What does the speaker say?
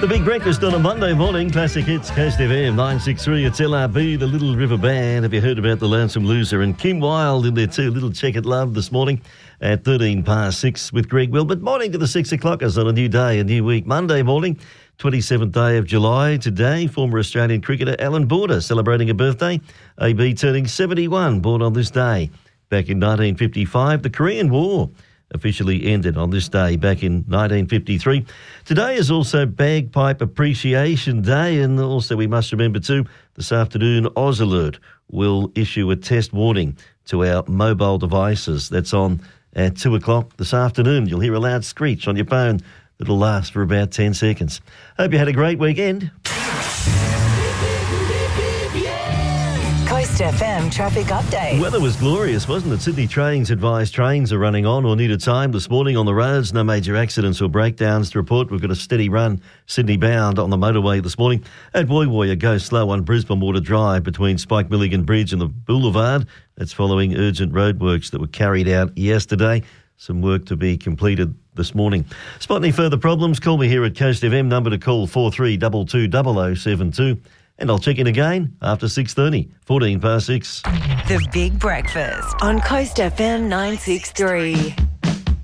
The Big Breakfast on a Monday morning. Classic Hits, Coast FM 963. It's LRB, the Little River Band. Have you heard about the Lonesome Loser? And Kim Wilde in there too. Little Check It Love this morning at 6 with Greg Wilbert. Morning to the 6 o'clockers on a new day, a new week. Monday morning, 27th day of July. Today, former Australian cricketer Alan Border celebrating a birthday. AB turning 71, born on this day. Back in 1955, the Korean War officially ended on this day back in 1953. Today is also Bagpipe Appreciation Day, and also we must remember too, this afternoon Oz Alert will issue a test warning to our mobile devices. That's on at 2 o'clock this afternoon. You'll hear a loud screech on your phone that'll last for about 10 seconds. Hope you had a great weekend. Coast FM traffic update. Weather was glorious, wasn't it? Sydney Trains advised trains are running on or needed time this morning on the roads. No major accidents or breakdowns to report. We've got a steady run Sydney bound on the motorway this morning. At Woy Woy, go slow on Brisbane Water Drive between Spike Milligan Bridge and the Boulevard. That's following urgent roadworks that were carried out yesterday. Some work to be completed this morning. Spot any further problems? Call me here at Coast FM. Number to call 4322 0072. And I'll check in again after 6:30, 6. The Big Breakfast on Coast FM 963.